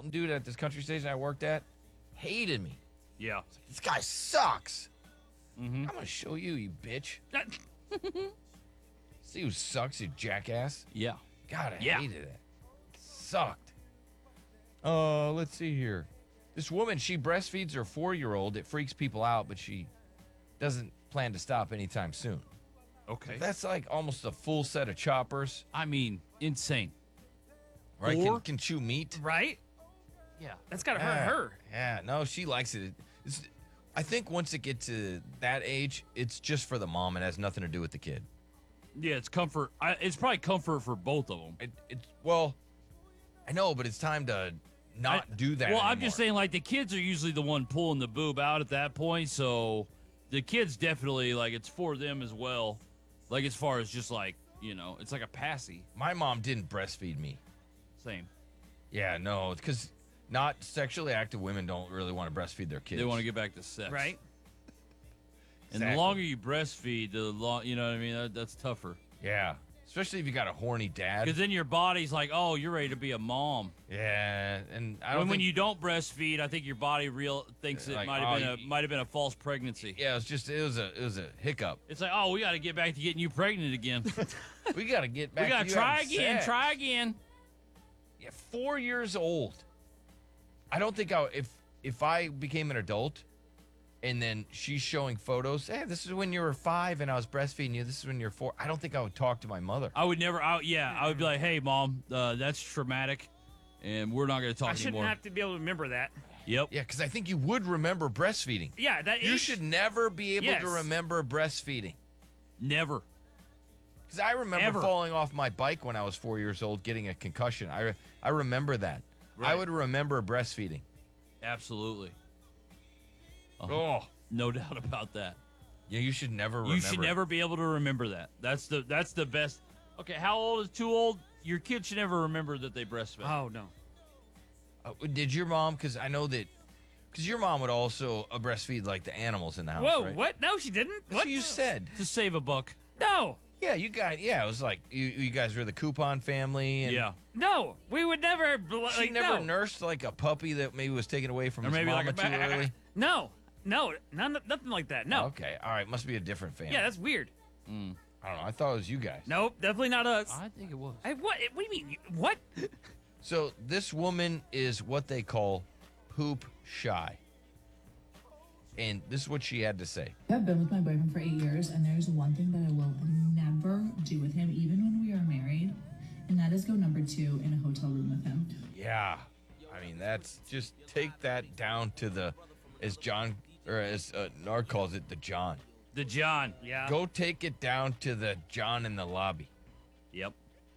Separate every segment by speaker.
Speaker 1: consultant dude at this country station I worked at hated me.
Speaker 2: Yeah.
Speaker 1: This guy sucks. I'm going to show you, you bitch. See who sucks, you jackass.
Speaker 2: Yeah.
Speaker 1: God, I
Speaker 2: Yeah.
Speaker 1: hated it. Sucked. Let's see here. This woman, she breastfeeds her 4-year-old. It freaks people out, but she doesn't plan to stop anytime soon.
Speaker 2: Okay.
Speaker 1: That's like almost a full set of choppers,
Speaker 2: I mean, insane.
Speaker 1: right?
Speaker 2: Or-
Speaker 1: Can chew meat.
Speaker 3: Right?
Speaker 2: Yeah.
Speaker 3: That's got to hurt her.
Speaker 1: Yeah, no, she likes it. I think once it gets to that age, it's just for the mom. It has nothing to do with the kid.
Speaker 2: Yeah, it's comfort. It's probably comfort for both of them.
Speaker 1: Well, I know, but it's time to not do that
Speaker 2: Well,
Speaker 1: anymore.
Speaker 2: I'm just saying, like, the kids are usually the one pulling the boob out at that point, so the kids definitely, like, it's for them as well. Like, as far as just, like, you know, it's like a passy.
Speaker 1: My mom didn't breastfeed me.
Speaker 2: Same.
Speaker 1: Yeah, no, because not sexually active women don't really want to breastfeed their kids.
Speaker 2: They want to get back to sex.
Speaker 3: Right?
Speaker 2: And the
Speaker 1: Exactly.
Speaker 2: longer you breastfeed, the long, you know what I mean? That's tougher.
Speaker 1: Yeah, especially if you got a horny dad.
Speaker 2: Because then your body's like, oh, you're ready to be a mom.
Speaker 1: Yeah, and I don't
Speaker 2: When
Speaker 1: think,
Speaker 2: you don't breastfeed, I think your body thinks it
Speaker 1: Like,
Speaker 2: might have been a false pregnancy.
Speaker 1: Yeah, it was a hiccup.
Speaker 2: It's like, oh, we got to get back to getting you pregnant again.
Speaker 1: We got to get back.
Speaker 2: We got
Speaker 1: to
Speaker 2: to
Speaker 1: you
Speaker 2: try
Speaker 1: having
Speaker 2: again.
Speaker 1: sex.
Speaker 2: Try again.
Speaker 1: Yeah, 4 years old. I don't think if I became an adult, and then she's showing photos. Hey, this is when you were 5 and I was breastfeeding you. This is when you're 4. I don't think I would talk to my mother.
Speaker 2: I would never. I would be like, hey, mom, that's traumatic, and we're not going to talk
Speaker 3: I shouldn't
Speaker 2: anymore.
Speaker 3: have to be able to remember that.
Speaker 2: Yep.
Speaker 1: Yeah, because I think you would remember breastfeeding.
Speaker 3: Yeah, that
Speaker 1: You
Speaker 3: age-
Speaker 1: should never be able
Speaker 3: Yes.
Speaker 1: to remember breastfeeding.
Speaker 2: Never.
Speaker 1: Because I remember
Speaker 2: Ever.
Speaker 1: falling off my bike when I was 4 years old, getting a concussion. I remember that. I
Speaker 2: Right.
Speaker 1: would remember breastfeeding.
Speaker 2: Absolutely.
Speaker 1: Oh,
Speaker 2: No doubt about that.
Speaker 1: yeah, you should never remember.
Speaker 2: You should never be able to remember that. That's the best. Okay, how old is too old? Your kid should never remember that they breastfed.
Speaker 3: Oh, no.
Speaker 1: Did your mom? Because I know that. Because your mom would also breastfeed like the animals in the house.
Speaker 3: Whoa,
Speaker 1: right?
Speaker 3: what? No, she didn't.
Speaker 1: That's
Speaker 3: What?
Speaker 1: what you said.
Speaker 2: To save a buck.
Speaker 3: No.
Speaker 1: Yeah, you guys. Yeah, it was like you guys were the coupon family. And
Speaker 2: Yeah.
Speaker 3: No. We would never.
Speaker 1: She
Speaker 3: Like,
Speaker 1: never
Speaker 3: no.
Speaker 1: nursed like a puppy that maybe was taken away from
Speaker 2: Or
Speaker 1: his
Speaker 2: maybe like
Speaker 1: mama
Speaker 2: a-
Speaker 1: too early.
Speaker 3: No. No. Nothing like that. No.
Speaker 1: Okay, all right, must be a different family.
Speaker 3: Yeah, that's weird.
Speaker 1: I don't know. I thought it was you guys.
Speaker 3: Nope, definitely not us.
Speaker 2: I think it was.
Speaker 3: What? What do you mean? What?
Speaker 1: So this woman is what they call poop shy. And this is what she had to say.
Speaker 4: I've been with my boyfriend for 8 years, and there's one thing that I will never do with him, even when we are married, and that is go number 2 in a hotel room with him.
Speaker 1: Yeah. I mean, that's just take that down to the, as John, or as Nard calls it, the John.
Speaker 2: The John.
Speaker 3: Yeah.
Speaker 1: Go take it down to the John in the lobby.
Speaker 2: Yep.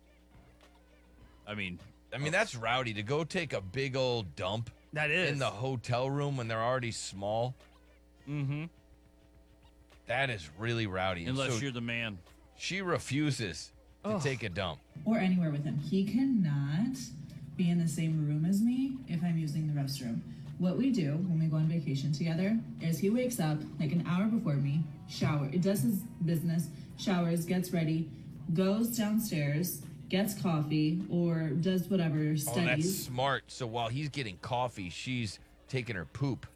Speaker 2: I mean,
Speaker 1: That's rowdy to go take a big old dump
Speaker 3: That is.
Speaker 1: in the hotel room when they're already small.
Speaker 2: mm-hmm.
Speaker 1: That is really rowdy. And
Speaker 2: Unless
Speaker 1: so
Speaker 2: you're the man.
Speaker 1: she refuses to take a dump.
Speaker 4: Or anywhere with him. He cannot be in the same room as me if I'm using the restroom. What we do when we go on vacation together is he wakes up like an hour before me, it does his business, showers, gets ready, goes downstairs, gets coffee, or does whatever,
Speaker 1: Oh, that's
Speaker 4: studies.
Speaker 1: smart. So while he's getting coffee, she's taking her poop.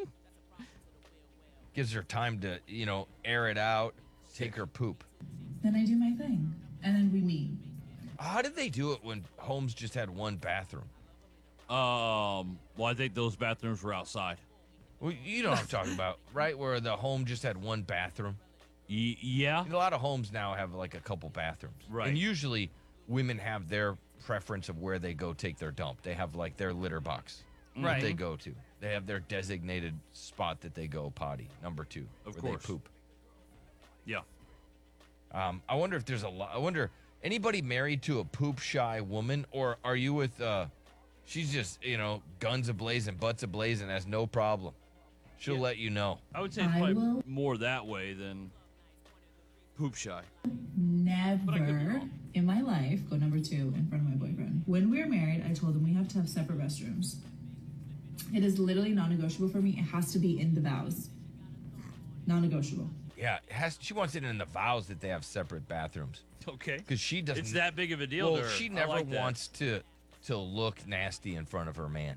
Speaker 1: Gives her time to, air it out, take her poop.
Speaker 4: Then I do my thing. And then we meet.
Speaker 1: How did they do it when homes just had one bathroom?
Speaker 2: Well, I think those bathrooms were outside.
Speaker 1: Well, you know what I'm talking about, right? Where the home just had one bathroom.
Speaker 2: Yeah.
Speaker 1: A lot of homes now have like a couple bathrooms.
Speaker 2: Right.
Speaker 1: And usually women have their preference of where they go take their dump. They have like their litter box that
Speaker 3: Right.
Speaker 1: they go to. They have their designated spot that they go potty, number 2,
Speaker 2: Of
Speaker 1: where
Speaker 2: course.
Speaker 1: they poop.
Speaker 2: Yeah.
Speaker 1: I wonder if there's I wonder, anybody married to a poop shy woman, or are you with, she's just, guns ablazing, butts ablazing, has no problem. She'll
Speaker 2: Yeah.
Speaker 1: let you know.
Speaker 2: I would say it's
Speaker 4: I
Speaker 2: probably
Speaker 4: will-
Speaker 2: more that way than poop shy.
Speaker 4: Never
Speaker 2: I could be wrong.
Speaker 4: in my life go number 2 in front of my boyfriend. When we were married, I told him we have to have separate restrooms. It is literally non-negotiable for me. It has to be in the vows. Non-negotiable.
Speaker 1: Yeah, she wants it in the vows that they have separate bathrooms.
Speaker 2: Okay.
Speaker 1: Because she doesn't.
Speaker 2: It's that big of a deal
Speaker 1: Well,
Speaker 2: to her.
Speaker 1: she
Speaker 2: I
Speaker 1: never
Speaker 2: like that.
Speaker 1: wants to look nasty in front of her man.